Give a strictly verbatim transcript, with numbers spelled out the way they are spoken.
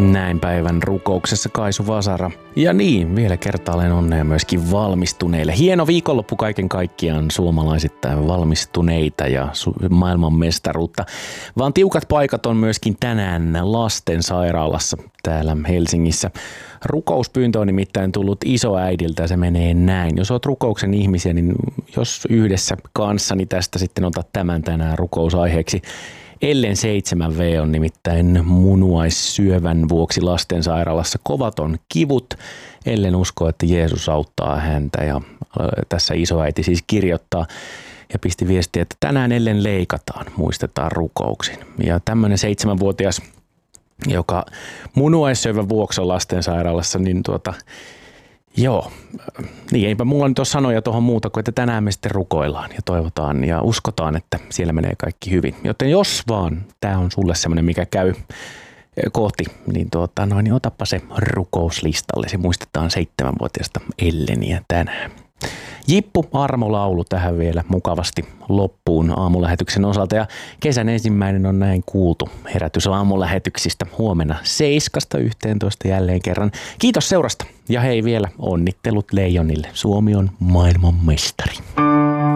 Näin päivän rukouksessa Kaisu Vasara. Ja niin, vielä kertaalleen onnea myöskin valmistuneille. Hieno viikonloppu kaiken kaikkiaan suomalaisittain valmistuneita ja su- maailmanmestaruutta. Vaan tiukat paikat on myöskin tänään lastensairaalassa täällä Helsingissä. Rukouspyyntö on nimittäin tullut isoäidiltä ja se menee näin. Jos olet rukouksen ihmisiä, niin jos yhdessä kanssani tästä sitten otat tämän tänään rukousaiheeksi. Ellen seitsemän V on nimittäin munuaissyövän vuoksi lastensairaalassa kovaton kivut. Ellen uskoo, että Jeesus auttaa häntä ja tässä isoäiti siis kirjoittaa ja pisti viestiä, että tänään Ellen leikataan, muistetaan rukouksin. Ja tämmöinen seitsemänvuotias, joka munuaissyövän vuoksi on lastensairaalassa, niin tuota... Joo, niin eipä mulla nyt ole sanoja tuohon muuta kuin, että tänään me sitten rukoillaan ja toivotaan ja uskotaan, että siellä menee kaikki hyvin. Joten jos vaan tämä on sulle semmoinen, mikä käy kohti, niin, tuota, noin, niin otappa se rukouslistalle. Se muistetaan seitsemänvuotiaasta Elleniä tänään. Jippu Armo-laulu tähän vielä mukavasti loppuun aamulähetyksen osalta ja kesän ensimmäinen on näin kuultu herätys aamulähetyksistä huomenna seiskasta yhteentoista jälleen kerran. Kiitos seurasta ja hei vielä onnittelut Leijonille. Suomi on maailmanmestari.